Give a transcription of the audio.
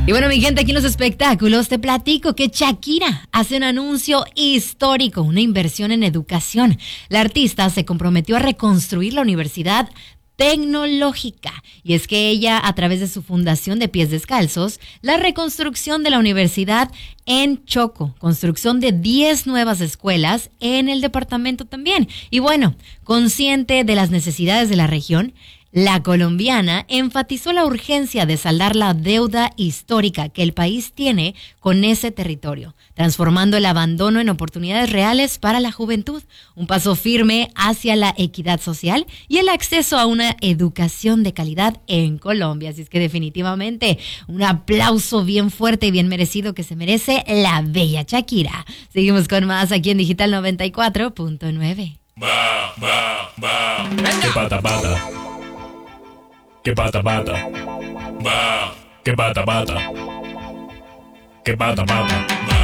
Y bueno, mi gente, aquí en los espectáculos te platico que Shakira hace un anuncio histórico, una inversión en educación. La artista se comprometió a reconstruir la Universidad Tecnológica. Y es que ella, a través de su fundación de Pies Descalzos, la reconstrucción de la universidad en Choco, construcción de 10 nuevas escuelas en el departamento también. Y bueno, consciente de las necesidades de la región, la colombiana enfatizó la urgencia de saldar la deuda histórica que el país tiene con ese territorio, transformando el abandono en oportunidades reales para la juventud, un paso firme hacia la equidad social y el acceso a una educación de calidad en Colombia. Así es que definitivamente un aplauso bien fuerte y bien merecido que se merece la bella Shakira. Seguimos con más aquí en Digital 94.9. ¿Qué pata pata? ¿Qué pata pata? ¿Qué pata pata? ¿Qué pata pata?